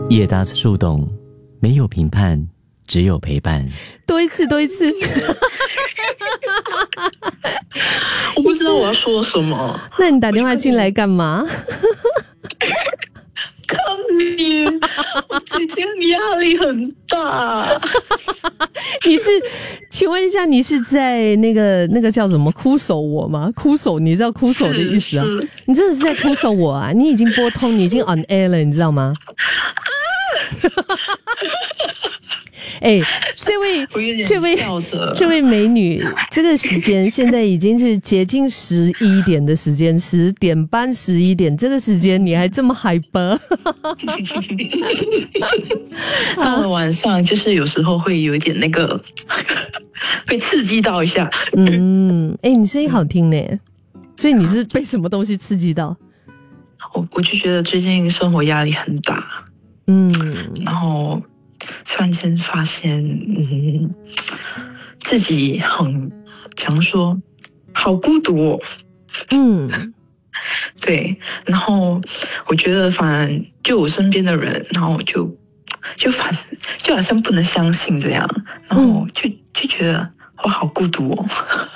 叶达斯树洞，没有评判，只有陪伴。 多一次。 我不知道我要说什么。 那你打电话进来干嘛？ 看你，我最近压力很大。 请问一下，你是在那个叫什么哭手我吗？哭手，你知道哭手的意思啊？你真的是在哭手我啊？你已经拨通，你已经 on air 了，你知道吗？哎，这位美女，这个时间现在已经是接近11点的时间，10点半、11点，这个时间你还这么hyper？ 到了晚上，就是有时候会有一点那个，被刺激到一下。 你声音好听呢，所以你是被什么东西刺激到？ 我就觉得最近生活压力很大，然后突然间发现，自己很常说好孤独哦，对，然后我觉得反正就我身边的人，然后就好像不能相信这样，然后就觉得我好孤独哦，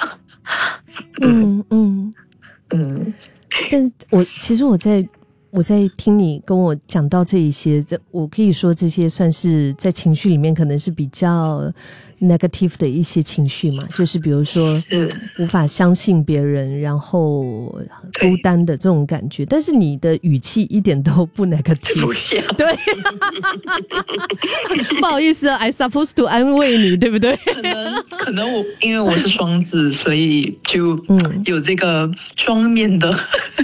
但其实我在听你跟我讲到这一些，我可以说这些算是在情绪里面可能是比较 negative 的一些情绪嘛，就是比如说无法相信别人，然后孤单的这种感觉。但是你的语气一点都不 negative， 对，不好意思啊 ，I supposed to 安慰你，对不对？ 可能因为我是双子，所以就有这个双面的。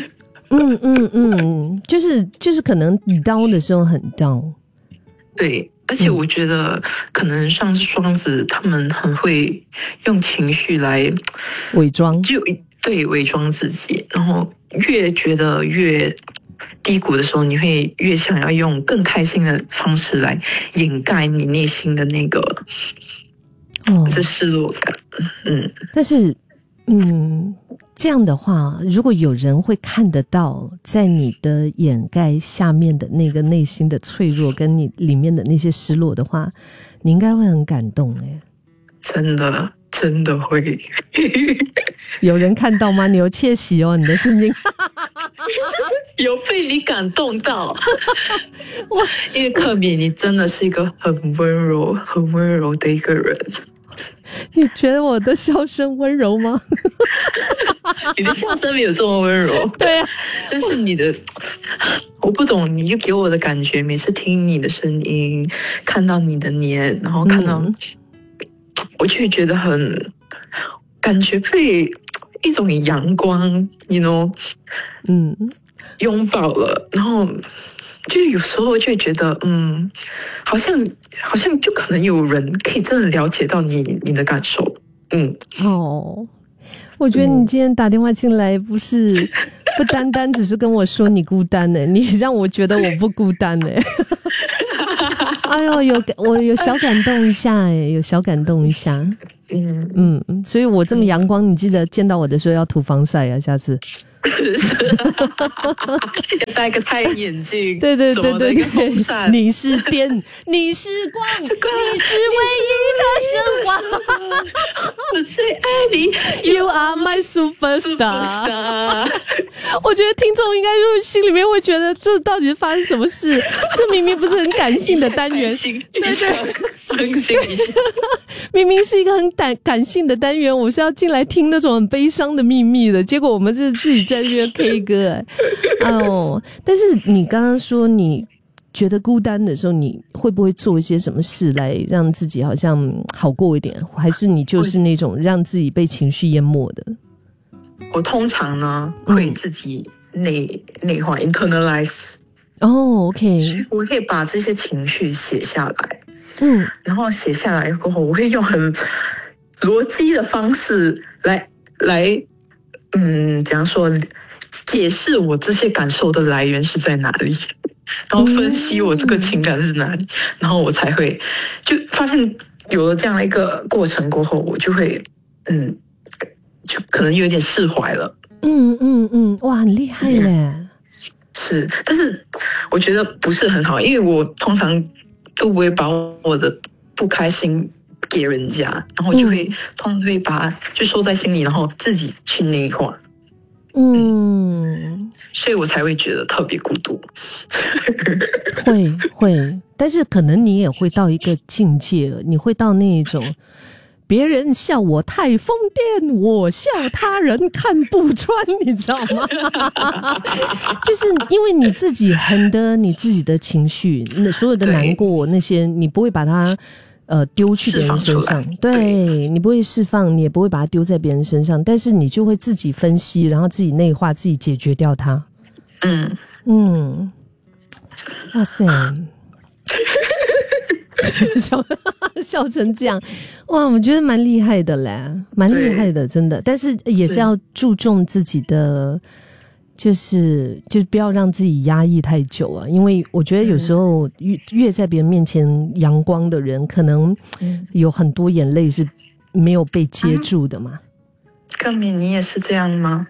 就是可能你 down 的时候很 down， 对，而且我觉得可能像是双子，他们很会用情绪来伪装， 对，伪装自己，然后越觉得越低谷的时候，你会越想要用更开心的方式来掩盖你内心的那个这失落感。 但是这样的话，如果有人会看得到在你的掩盖下面的那个内心的脆弱跟你里面的那些失落的话，你应该会很感动耶。 真的会。 有人看到吗？你有窃喜哦，你的声音有被你感动到。因为克敏，你真的是一个很温柔的一个人。 你觉得我的笑声温柔吗？ 你的笑声没有这么温柔。 对啊， 但是我不懂，你就给我的感觉，每次听你的声音，看到你的脸，然后看到，我就觉得感觉被一种阳光拥抱了，然后就有时候就觉得好像就可能有人可以真的了解到你的感受。 我觉得你今天打电话进来不单单只是跟我说你孤单呢，你让我觉得我不孤单呢。哎呦，我有小感动一下有小感动一下。所以我这么阳光，你记得见到我的时候要涂防晒啊，下次。 戴个太阳眼镜， 对，你是电，你是光，你是唯一的神话。 我最爱你 ，You are my superstar。我觉得听众应该就心里面会觉得，这到底是发生什么事？这明明不是很感性的单元，对， 伤心一下。 明明是一个很感性的单元，我是要进来听那种很悲伤的秘密的，结果我们是自己在这边 K 歌。但是你刚刚说你觉得孤单的时候，你会不会做一些什么事来让自己好像好过一点？还是你就是那种让自己被情绪淹没的？ 我通常呢会自己内化 internalize。 OK， 我可以把这些情绪写下来。然后写下来过后，我会用很逻辑的方式来怎样说，解释我这些感受的来源是在哪里，然后分析我这个情感是哪里，然后我才会就发现有了这样的一个过程过后，我就会就可能有点释怀了。 哇，很厉害嘞！ 是，但是我觉得不是很好，因为我通常都不会把我的不开心给人家，然后就会、通常会把它就收在心里，然后自己去内化。所以我才会觉得特别孤独。 会，但是可能你也会到一个境界，你会到那一种。别人笑我太疯癫，我笑他人看不穿，你知道吗？就是因为你自己横的你自己的情绪，那所有的难过那些，你不会把它丢去别人身上，对，你不会释放，你也不会把它丢在别人身上，但是你就会自己分析，然后自己内化，自己解决掉它。哇塞！笑成这样，哇！我觉得蛮厉害的嘞，蛮厉害的，真的。但是也是要注重自己的，就不要让自己压抑太久啊。因为我觉得有时候越在别人面前阳光的人，可能有很多眼泪是没有被接住的嘛。 克敏，你也是这样吗？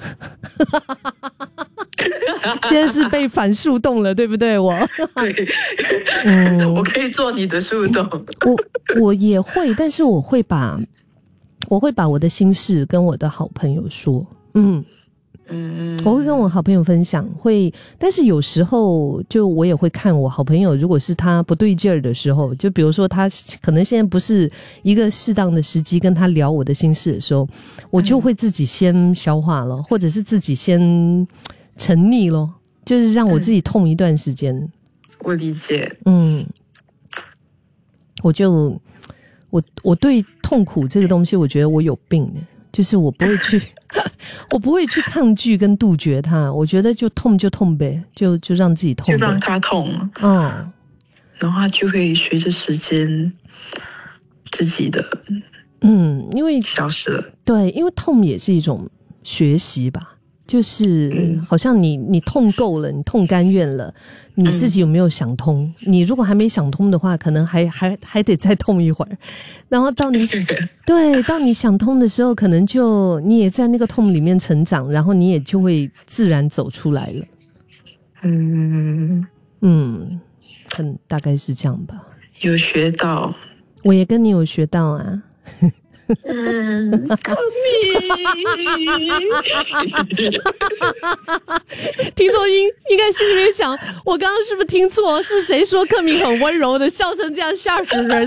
现在是被反树洞了，对不对？ 对，我可以做你的树洞。 我也会，但是我会把我的心事跟我的好朋友说，我会跟我好朋友分享，但是有时候就我也会看我好朋友，如果是他不对劲儿的时候，就比如说他可能现在不是一个适当的时机跟他聊我的心事的时候，我就会自己先消化了，或者是自己先沉溺咯，就是让我自己痛一段时间。 我理解。 我对痛苦这个东西，我觉得我有病的，就是我不会去我不会去抗拒跟杜绝它，我觉得就痛就痛呗，就让自己痛呗， 就让它痛。然后它就会随着时间自己的因为消失了。 对，因为痛也是一种学习吧。就是好像你痛够了，你痛甘愿了，你自己有没有想通？你如果还没想通的话，可能还得再痛一会儿，然后到你想通的时候，可能就你也在那个痛里面成长，然后你也就会自然走出来了。大概是这样吧。 有学到， 我也跟你有学到啊。 克敏， 听众应该心里面想，我刚刚是不是听错？是谁说克敏很温柔的，笑成这样吓死人？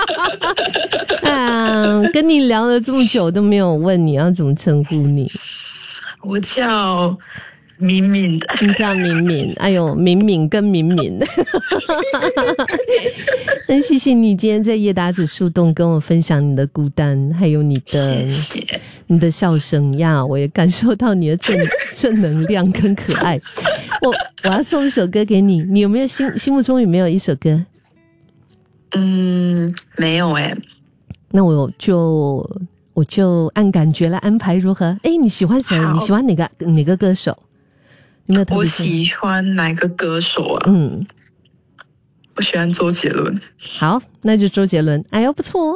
跟你聊了这么久都没有问你要怎么称呼你。 我叫敏敏的。 你叫敏敏，哎呦，敏敏跟敏敏。那谢谢你今天在叶达子树洞跟我分享你的孤单，还有你的笑声呀，我也感受到你的正能量跟可爱。我要送一首歌给你，你有没有心目中有没有一首歌？ 没有欸。 那我就按感觉来安排，如何？你喜欢谁？你喜欢哪个歌手？有没有特别？ 我喜欢哪个歌手啊？我喜欢周杰伦。 好，那就周杰伦。哎呦，不错哦。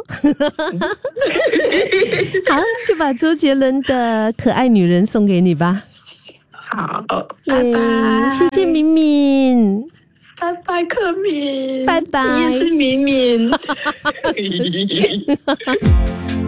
好，就把周杰伦的《可爱女人》送给你吧。 好，拜拜。 谢谢敏敏。 拜拜，克敏。 拜拜。 你也是敏敏。